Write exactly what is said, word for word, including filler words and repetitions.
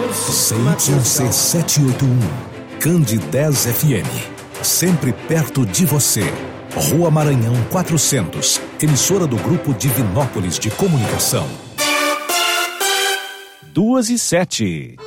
Z Y C setecentos e oitenta e um, Candidez F M. Sempre perto de você. Rua Maranhão quatrocentos, emissora do Grupo Divinópolis de Comunicação. Duas e sete.